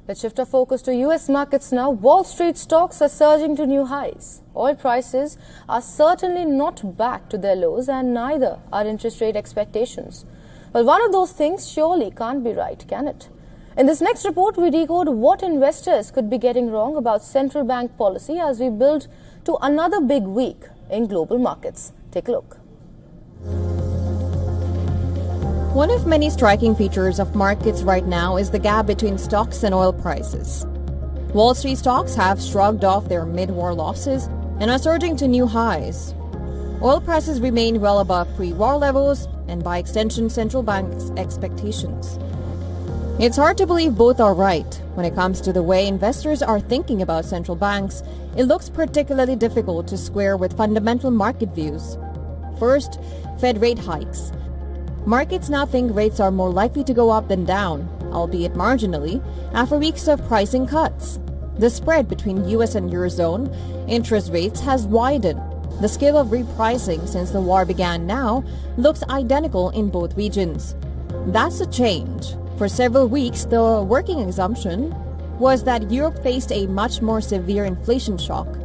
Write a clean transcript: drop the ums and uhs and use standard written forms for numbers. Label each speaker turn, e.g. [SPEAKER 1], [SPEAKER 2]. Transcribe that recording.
[SPEAKER 1] Let's shift our focus to US markets now. Wall Street stocks are surging to new highs. Oil prices are certainly not back to their lows, and neither are interest rate expectations. Well, one of those things surely can't be right, can it? In this next report, we decode what investors could be getting wrong about central bank policy as we build to another big week in global markets. Take a look.
[SPEAKER 2] One of many striking features of markets right now is the gap between stocks and oil prices. Wall Street stocks have shrugged off their mid-war losses and are surging to new highs. Oil prices remain well above pre-war levels and, by extension, central banks' expectations. It's hard to believe both are right. When it comes to the way investors are thinking about central banks, it looks particularly difficult to square with fundamental market views. First, Fed rate hikes. Markets now think rates are more likely to go up than down, albeit marginally, after weeks of pricing cuts. The spread between US and Eurozone interest rates has widened. The scale of repricing since the war began now looks identical in both regions. That's a change. For several weeks, the working assumption was that Europe faced a much more severe inflation shock.